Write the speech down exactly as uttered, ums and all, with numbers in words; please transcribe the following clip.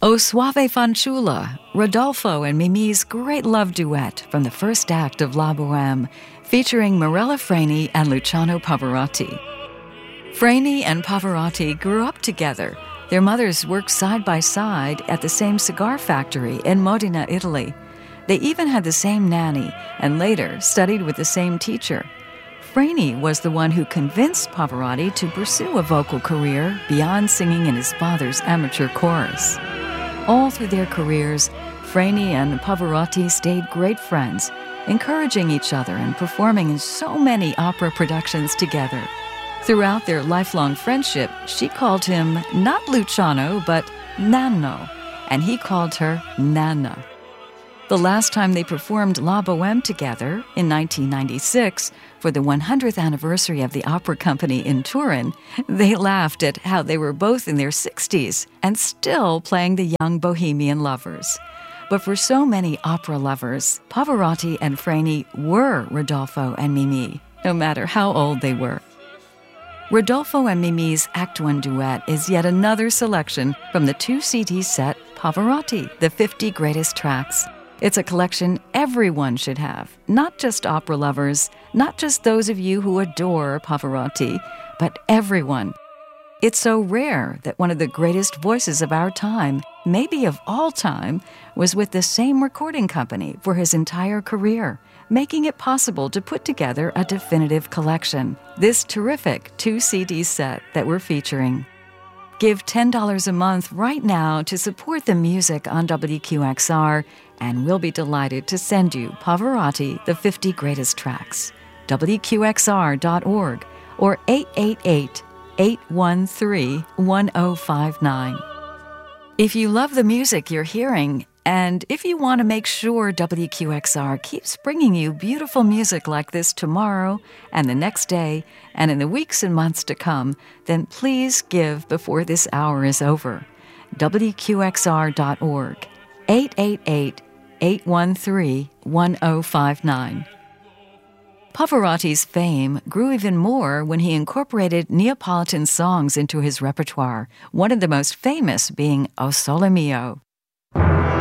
O Suave Fanciulla, Rodolfo and Mimi's great love duet from the first act of La Bohème, featuring Mirella Freni and Luciano Pavarotti. Freni and Pavarotti grew up together. Their mothers worked side by side at the same cigar factory in Modena, Italy. They even had the same nanny and later studied with the same teacher. Freni was the one who convinced Pavarotti to pursue a vocal career beyond singing in his father's amateur chorus. All through their careers, Freni and Pavarotti stayed great friends, encouraging each other and performing in so many opera productions together. Throughout their lifelong friendship, she called him not Luciano, but Nanno, and he called her Nana. The last time they performed La Bohème together, in nineteen ninety-six, for the one hundredth anniversary of the opera company in Turin, they laughed at how they were both in their sixties and still playing the young bohemian lovers. But for so many opera lovers, Pavarotti and Freni were Rodolfo and Mimi, no matter how old they were. Rodolfo and Mimi's Act One duet is yet another selection from the two C D set Pavarotti, the fifty Greatest Tracks. It's a collection everyone should have, not just opera lovers, not just those of you who adore Pavarotti, but everyone. It's so rare that one of the greatest voices of our time, maybe of all time, was with the same recording company for his entire career, making it possible to put together a definitive collection, this terrific two C D set that we're featuring. Give ten dollars a month right now to support the music on W Q X R, and we'll be delighted to send you Pavarotti, the fifty Greatest Tracks. W Q X R dot org or eight eight eight, eight one three, one zero five nine. If you love the music you're hearing, and if you want to make sure W Q X R keeps bringing you beautiful music like this tomorrow and the next day and in the weeks and months to come, then please give before this hour is over. W Q X R dot org, eight eight eight, eight one three, one zero five nine. Pavarotti's fame grew even more when he incorporated Neapolitan songs into his repertoire, one of the most famous being O Sole Mio.